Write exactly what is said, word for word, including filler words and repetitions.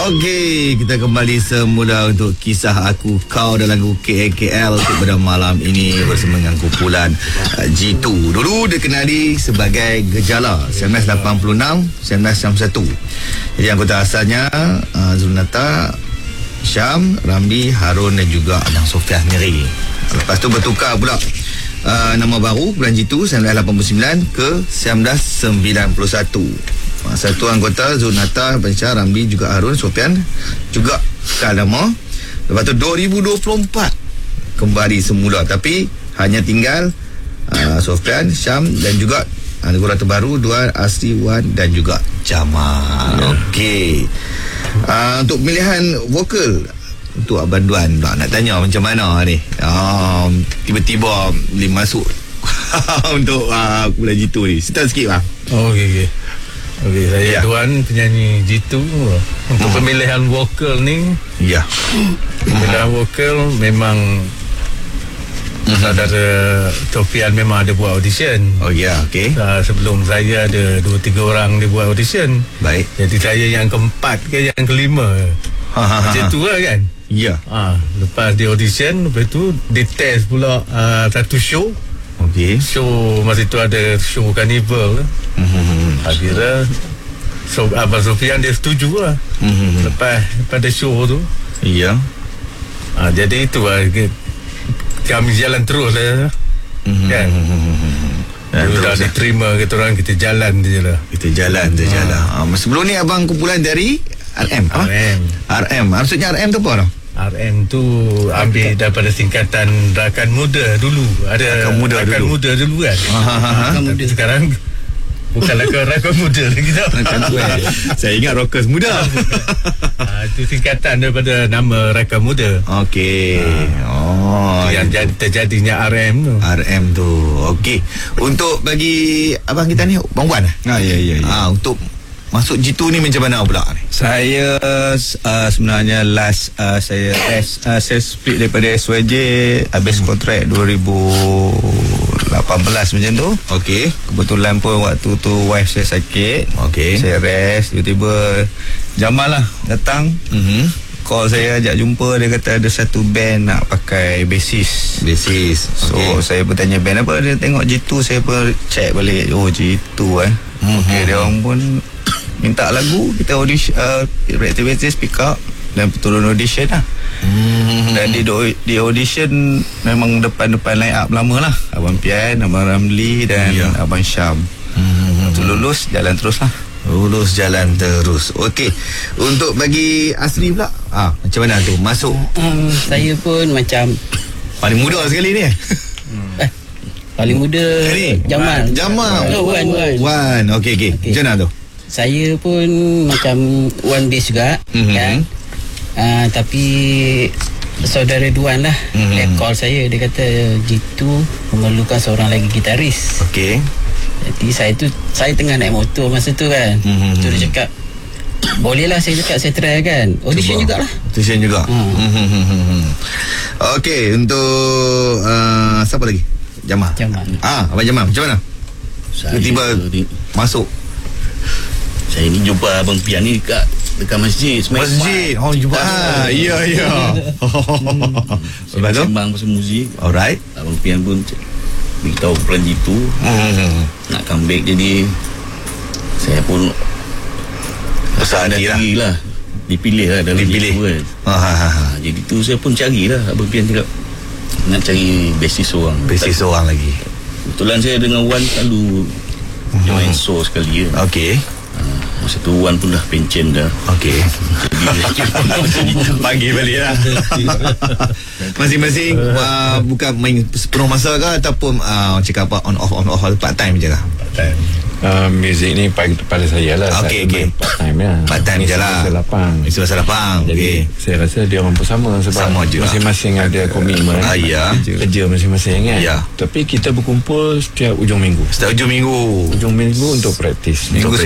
Okey, kita kembali semula untuk kisah aku kau dalam lagu K A K L pada malam ini bersama dengan kumpulan uh, G two. Dulu dikenali sebagai Gejala seribu sembilan ratus lapan puluh enam seribu sembilan ratus enam puluh satu. Jadi anggota asalnya uh, Zulnata, Syam, Ramli, Harun dan juga Adang Sofian sendiri. Lepas tu bertukar pula uh, nama baru kumpulan G two seribu sembilan ratus lapan puluh sembilan ke seribu sembilan ratus sembilan puluh satu. Satu anggota Zulnata, Bansyah, Ramli, juga Harun, Sofian juga tukar nama. Lepas tu dua ribu dua puluh empat kembali semula, tapi hanya tinggal uh, Sofian, Syam dan juga anggota terbaru Duan, Asri, Wan dan juga Jamal. Ya. Okey. Uh, untuk pemilihan vokal untuk Abang Duan pula nak tanya macam mana ni. Uh, tiba-tiba boleh masuk untuk uh, kumpulan G two ni. Cerita sikit bang. Oh, okey okey. Okey, saya ya. Duan, penyanyi G two. Untuk hmm. pemilihan vokal ni, ya. Pemilihan vokal memang hmm. saudara Sofian memang ada buat audition. Oh ya, okey. Uh, sebelum saya ada dua tiga orang dia buat audition. Baik. Jadi saya yang keempat ke yang kelima. Ha, ha, Macam ha. tu lah kan. Ya. Ha, lepas di audition, lepas tu di test pula uh, satu show. Okey. Show masa itu ada show carnival. Mm-hmm. Akhirnya so, Abang Sofian dia setuju lah. Mm-hmm. Lepas pada show tu. Ya. Ha, jadi itu lah, kami jalan terus lah. Mm-hmm. Kan. Mm-hmm. Dah diterima kita orang, kita jalan je lah. Kita jalan je ha. lah. Ha, sebelum ni abang kumpulan dari R M. R M. R M. Maksudnya R M tu apa tau? R M tu ambil daripada singkatan Rakan Muda dulu. Ada Rakan Muda Rakan dulu. Muda dulu kan. Ha, ha, ha. Rakan Muda sekarang bukan Rakan, Rakan Muda lagi tau. Saya ingat Rockers Muda. Ha, itu singkatan daripada nama Rakan Muda. Okey. Ha. Oh, yang jadi, terjadinya R M tu. R M tu. Okey. Untuk bagi abang kita ni Bang Wan. Ha, ya ya ya. Ha, untuk masuk G two ni macam mana pula ni? Saya uh, sebenarnya last uh, saya S, uh, saya split daripada S Y J habis kontrak dua ribu lapan belas macam tu. Okey. Kebetulan pun waktu tu wife saya sakit. Okey. Saya rest, tiba-tiba Jamal lah datang. Mhm. Call saya, ajak jumpa, dia kata ada satu band nak pakai bassist. Bassist. So okay. Saya bertanya band apa, dia tengok G two, saya pun check balik. Oh G two eh. Mm-hmm. Okey, dia orang pun minta lagu, kita audition, uh, reactivate, speak up dan turun audition lah. Mm-hmm. Dan di, di audition memang depan-depan line up lama lah. Abang Pian, Abang Ramli dan yeah. Abang Syam. Mm-hmm. Tu lulus, jalan terus lah. Lulus jalan terus. Okey. Untuk bagi Asri pula, ah, macam mana tu masuk? Um, saya pun macam paling muda sekali ni. Eh, paling muda ni Jamal. Jamal. Oh, Wan, Wan. Wan. Okey okey. Okay. Macam mana tu? Saya pun macam One Base juga, mm-hmm. kan. Uh, tapi saudara Duan lah, mm-hmm. dia call saya, dia kata G two memerlukan seorang lagi gitaris. Okey. Jadi saya tu saya tengah naik motor masa tu kan. Mm-hmm. Tu dia cakap, boleh lah, saya cakap saya try kan. Audition jugalah. Audition juga. Hmm. Mm-hmm. Okey, untuk uh, siapa lagi? Jamal. Jamal. Ah, Abang Jamal, macam mana? Tiba-tiba di, masuk. Saya ni jumpa Abang Pian ni dekat dekat masjid. Masjid. Oh, jumpa. Ah, ya ya. Saya sembang pasal muzik. Alright. Abang Pian pun beritahu plan G two hmm. nak comeback, jadi saya pun besar hati lah. lah dipilih lah dalam dipilih. G two kan. Ha, ha, ha. Jadi tu saya pun carilah, Abang Pian cakap nak cari bassist seorang. Bassist seorang lagi. Kebetulan saya dengan Wan selalu hmm. join show sekali kan. Okey. Ha, masa tu Wan pun dah pencen dah. Okey. Jadi panggil balik lah. Masing-masing uh, bukan main sepenuh masa ke ataupun uh, cakap apa on off on off part time je lah. Part time. Uh, muzik ni pada saya lah. Okey okey. Part time ya. Part time je lah. Masa lapang. Masa lapang. Jadi okay. Saya rasa dia orang pun sama sebab sama masing-masing ada komitmen. Ah, ya. Kerja masing-masing kan. Ya. Tapi kita berkumpul setiap ujung minggu. Setiap ujung minggu. Ujung minggu untuk praktis. Minggu